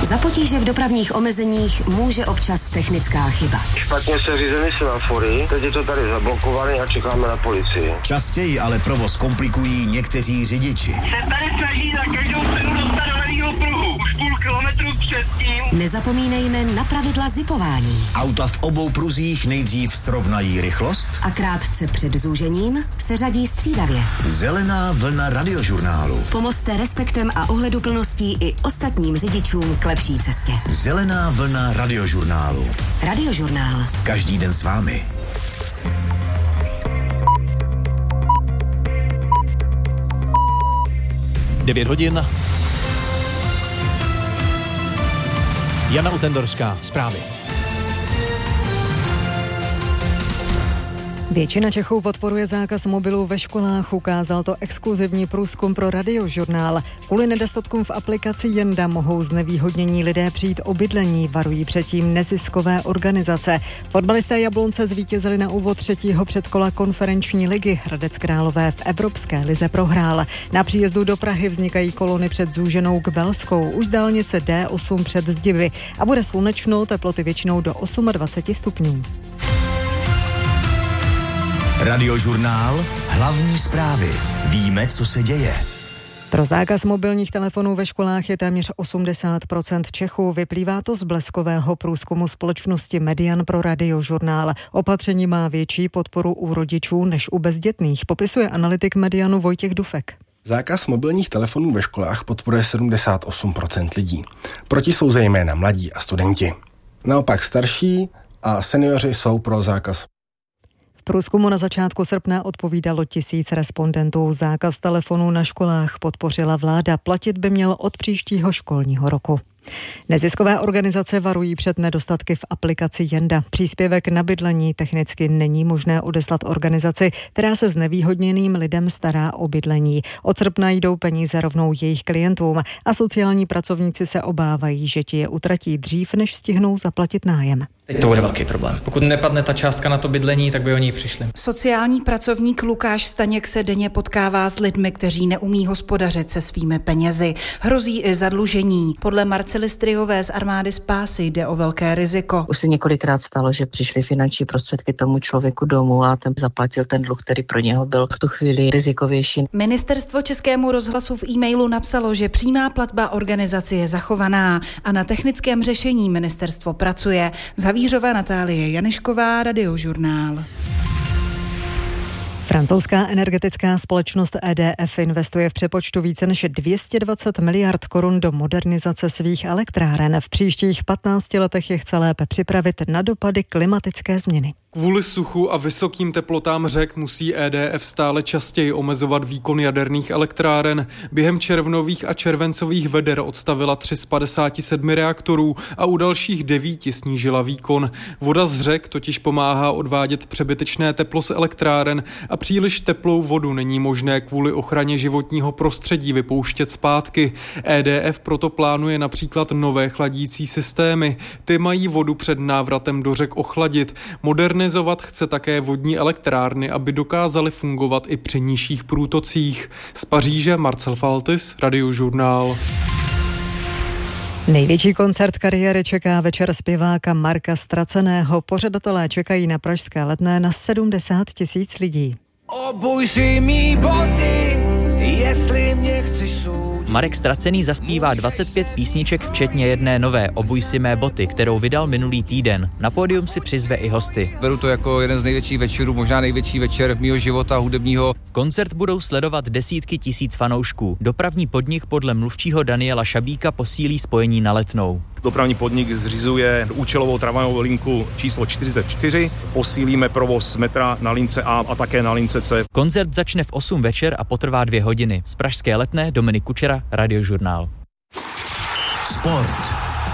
Za potíže v dopravních omezeních může občas technická chyba. Špatně se řízeny semafory, teď je to tady zablokované a čekáme na policii. Častěji ale provoz komplikují někteří řidiči. Se tady snaží na každou cenu dostat do levýho pruhu. Už půl kilometru předtím. Nezapomínejme na pravidla zipování. Auta v obou pruzích nejdřív srovnají rychlost A krátce před zúžením se řadí střídavě. Zelená vlna Radiožurnálu. Pomozte respektem a ohleduplností i ostatním řidičům k lepší cestě. Zelená vlna Radiožurnálu. Radiožurnál. Každý den s vámi. Devět hodin. Jana Utendorská, zprávy. Většina Čechů podporuje zákaz mobilů ve školách, ukázal to exkluzivní průzkum pro Radiožurnál. Kvůli nedostatkům v aplikaci Jenda mohou znevýhodnění lidé přijít o bydlení, varují předtím neziskové organizace. Fotbalisté Jablonce zvítězili na úvod třetího předkola konferenční ligy. Hradec Králové v Evropské lize prohrál. Na příjezdu do Prahy vznikají kolony před zúženou k Belskou, už z dálnice D8 před Zdivy a bude slunečno, teploty většinou do 28 stupňů. Radiožurnál, hlavní zprávy. Víme, co se děje. Pro zákaz mobilních telefonů ve školách je téměř 80% Čechů. Vyplývá to z bleskového průzkumu společnosti Median pro Radiožurnál. Opatření má větší podporu u rodičů než u bezdětných, popisuje analytik Medianu Vojtěch Dufek. Zákaz mobilních telefonů ve školách podporuje 78% lidí. Proti jsou zejména mladí a studenti. Naopak starší a seniori jsou pro zákaz. V průzkumu na začátku srpna odpovídalo 1000 respondentů. Zákaz telefonů na školách podpořila vláda. Platit by měl od příštího školního roku. Neziskové organizace varují před nedostatky v aplikaci Jenda. Příspěvek na bydlení technicky není možné odeslat organizaci, která se znevýhodněným lidem stará o bydlení. Od srpna jdou peníze rovnou jejich klientům a sociální pracovníci se obávají, že ti je utratí dřív, než stihnou zaplatit nájem. Teď to bude velký problém. Pokud nepadne ta částka na to bydlení, tak by o ní přišli. Sociální pracovník Lukáš Staněk se denně potkává s lidmi, kteří neumí hospodařit se svými penězi. Hrozí i zadlužení. Podle Marcely Stryjové z Armády spásy jde o velké riziko. Už se několikrát stalo, že přišly finanční prostředky tomu člověku domů a ten zaplatil ten dluh, který pro něho byl v tu chvíli rizikovější. Ministerstvo Českému rozhlasu v e-mailu napsalo, že přímá platba organizaci je zachovaná a na technickém řešení ministerstvo pracuje. Havířová Natálie Janišková, Radiožurnál. Francouzská energetická společnost EDF investuje v přepočtu více než 220 miliard korun do modernizace svých elektráren. V příštích 15 letech je chce lépe připravit na dopady klimatické změny. Kvůli suchu a vysokým teplotám řek musí EDF stále častěji omezovat výkon jaderných elektráren. Během červnových a červencových veder odstavila 3 z 57 reaktorů a u dalších 9 snížila výkon. Voda z řek totiž pomáhá odvádět přebytečné teplo z elektráren a příliš teplou vodu není možné kvůli ochraně životního prostředí vypouštět zpátky. EDF proto plánuje například nové chladící systémy. Ty mají vodu před návratem do řek ochladit. Modernizovat chce také vodní elektrárny, aby dokázaly fungovat i při nižších průtocích. Z Paříže Marcel Faltis, Radiožurnál. Největší koncert kariéry čeká večer zpěváka Marka Straceného. Pořadatelé čekají na pražské Letné na 70 000 lidí. Obuj si mý boty, jestli mě chceš soudit. Marek Stracený zaspívá 25 písniček, včetně jedné nové Obuj si mé boty, kterou vydal minulý týden. Na pódium si přizve i hosty. Beru to jako jeden z největších večerů, možná největší večer mýho života hudebního. Koncert budou sledovat desítky tisíc fanoušků. Dopravní podnik podle mluvčího Daniela Šabíka posílí spojení na Letnou. Dopravní podnik zřizuje účelovou tramvajovou linku číslo 44. Posílíme provoz metra na lince A a také na lince C. Koncert začne v 8 večer a potrvá 2 hodiny. Z pražské Letné Dominik Kučera, Radiožurnál. Sport.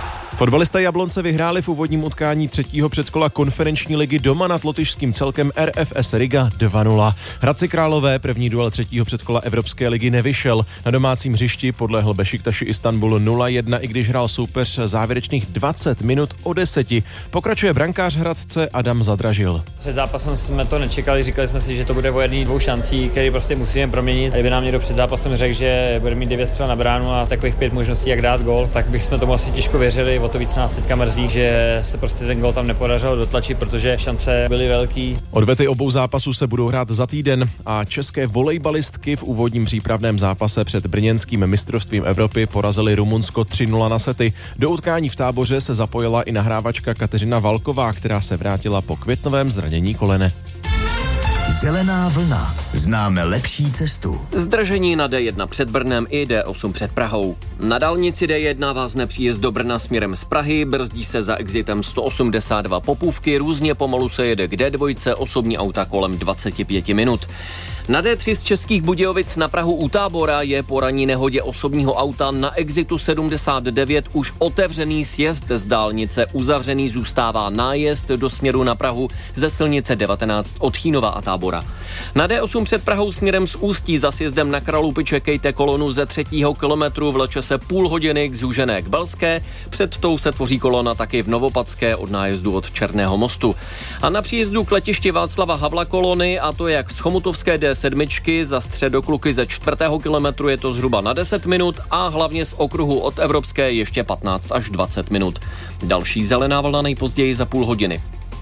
Fotbalisté Jablonce vyhráli v úvodním utkání 3. předkola konferenční ligy doma nad lotyšským celkem RFS Riga 2-0. Hradci Králové první duel 3. předkola Evropské ligy nevyšel. Na domácím hřišti podlehl Bešiktaši Istanbul 0-1, i když hrál soupeř závěrečných 20 minut o 10. Pokračuje brankář Hradce Adam Zadražil. Před zápasem jsme to nečekali, říkali jsme si, že to bude o 1-2 šancí, které prostě musíme proměnit. A kdyby nám někdo před zápasem řekl, že bude mít 9 střel na bránu a takových 5 možností, jak dát gól, tak bychom tomu asi těžko věřili. O to víc nás teďka mrzí, že se prostě ten gól tam nepodařilo dotlačit, protože šance byly velký. Odvety obou zápasů se budou hrát za týden a české volejbalistky v úvodním přípravném zápase před brněnským mistrovstvím Evropy porazili Rumunsko 3-0 na sety. Do utkání v Táboře se zapojila i nahrávačka Kateřina Valková, která se vrátila po květnovém zranění kolene. Zelená vlna. Známe lepší cestu. Zdržení na D1 před Brnem i D8 před Prahou. Na dálnici D1 vázne příjezd do Brna směrem z Prahy, brzdí se za exitem 182 Popůvky, různě pomalu se jede k D2, osobní auta kolem 25 minut. Na D3 z Českých Budějovic na Prahu u Tábora je po ranní nehodě osobního auta na exitu 79 už otevřený sjezd z dálnice, uzavřený zůstává nájezd do směru na Prahu ze silnice 19 od Chínova a Tábora. Na D8 před Prahou směrem z Ústí za sjezdem na Kralupy čekejte kolonu ze 3. kilometru, vleče se půl hodiny k zúžené k Belské, před tou se tvoří kolona taky v Novopadské od nájezdu od Černého mostu. A na příjezdu k letišti Václava Havla kolony, a to jak z Chomutovské D7 za Středokluky ze 4. kilometru je to zhruba na 10 minut a hlavně z okruhu od Evropské ještě 15 až 20 minut. Další zelená vlna nejpozději za půl hodiny.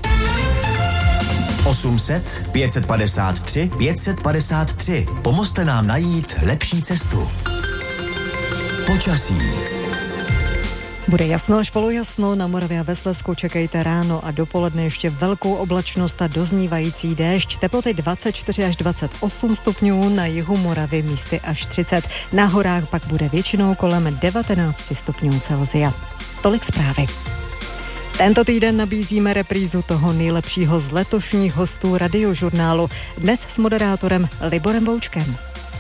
800 553 553. Pomozte nám najít lepší cestu. Počasí. Bude jasno až polojasno, na Moravě a ve Slezsku čekejte ráno a dopoledne ještě velkou oblačnost a doznívající déšť. Teploty 24 až 28 stupňů, na jihu Moravy místy až 30. Na horách pak bude většinou kolem 19 stupňů Celsia. Tolik zprávy. Tento týden nabízíme reprízu toho nejlepšího z letošních hostů Radiožurnálu. Dnes s moderátorem Liborem Voučkem.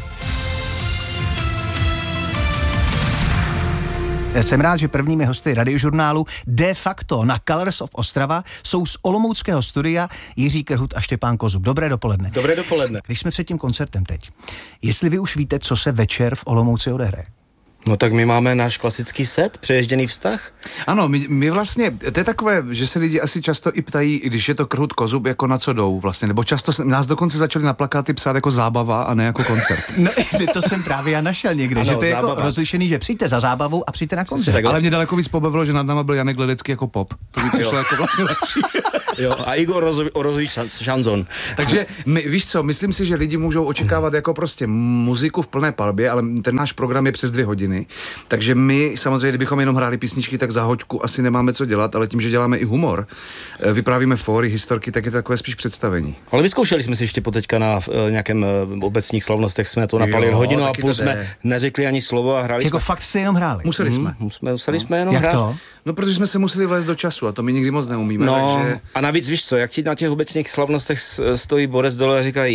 Jsem rád, že prvními hosty Radiožurnálu de facto na Colors of Ostrava jsou z olomouckého studia Jiří Krhut a Štěpán Kozub. Dobré dopoledne. Dobré dopoledne. Když jsme před tím koncertem teď, jestli vy už víte, co se večer v Olomouci odehraje? No tak my máme náš klasický set, Přejezděný vztah. Ano, my vlastně, to je takové, že se lidi asi často i ptají, když je to Krhut Kozub, jako na co jdou vlastně, nebo často nás dokonce začali na plakáty psát jako zábava a ne jako koncert. No, to jsem právě já našel někde, ano, že to je jako rozlišený, že přijďte za zábavou a přijďte na koncert. Ale mě daleko víc pobavilo, že nad náma byl Janek Ledecký jako pop. To by přišlo jako vlastně lepší. Jo, a Igor Rozový šanzon. Takže víš co, myslím si, že lidi můžou očekávat jako prostě muziku v plné palbě, ale ten náš program je přes 2 hodiny. Takže my samozřejmě, kdybychom jenom hráli písničky, tak za hoďku asi nemáme co dělat, ale tím, že děláme i humor, vyprávíme fóry, historky, tak je to takové spíš představení. Ale vyzkoušeli jsme si ještě poteďka na nějakém obecních slavnostech, jsme to napali hodinu a půl, jsme neřekli ani slovo a hráli jako jsme. Fakt si jenom hráli? Museli jsme. Museli jsme jenom jak hrát. To? No, protože jsme se museli vlézt do času a to my nikdy moc neumíme, no, takže... A navíc víš co, jak ti na těch obecních slavnostech stojí Borec dole a říká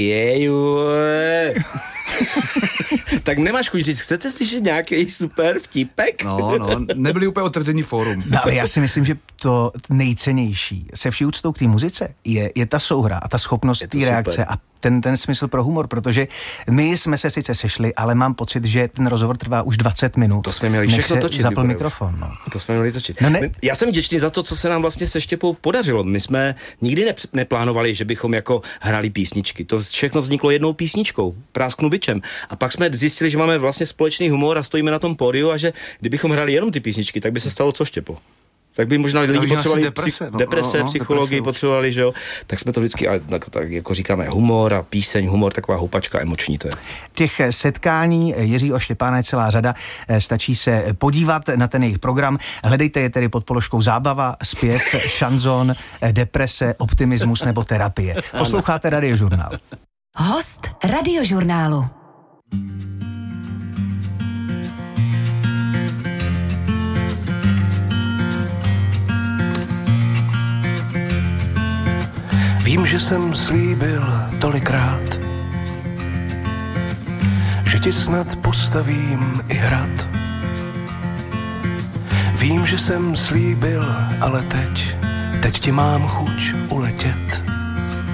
tak nemáš chuť říct, chcete slyšet nějaký super vtípek? No, nebyli úplně otevření fórum. No, ale já si myslím, že to nejcennější se vší úctou k té muzice je ta souhra a ta schopnost té reakce a ten smysl pro humor, protože my jsme se sice sešli, ale mám pocit, že ten rozhovor trvá už 20 minut. To jsme měli všechno točit. Zapl mikrofon. No. To jsme měli točit. No já jsem vděčný za to, co se nám vlastně se Štěpou podařilo. My jsme nikdy neplánovali, že bychom jako hráli písničky. To všechno vzniklo jednou písničkou, Prásknu bičem. A pak jsme zjistili, že máme vlastně společný humor a stojíme na tom pódiu a že kdybychom hráli jenom ty písničky, tak by se stalo co, Štěpo? Tak by možná lidi potřebovali deprese, psychologii potřebovali, že jo. Tak jsme to vždycky, tak jako říkáme, humor a píseň, humor, taková houpačka emoční to je. Těch setkání Jiřího a Štěpána je celá řada, stačí se podívat na ten jejich program. Hledejte je tedy pod položkou zábava, zpěv, šanzon, deprese, optimismus nebo terapie. Posloucháte Radiožurnál. Host Radiožurnálu. Vím, že jsem slíbil tolikrát, že ti snad postavím i hrad. Vím, že jsem slíbil, ale teď ti mám chuť uletět.